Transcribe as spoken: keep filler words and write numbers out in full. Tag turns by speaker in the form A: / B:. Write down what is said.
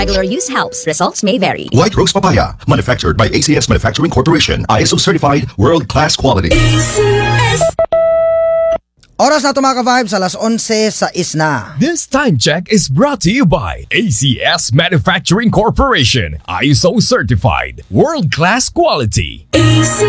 A: regular use helps. Results may vary.
B: White Rose Papaya, manufactured by A C S Manufacturing Corporation, I S O certified, world-class quality.
C: Oras na mga ka-vibes, alas onse sa isna.
D: This time check is brought to you by A C S Manufacturing Corporation, I S O certified, world-class quality.
E: A C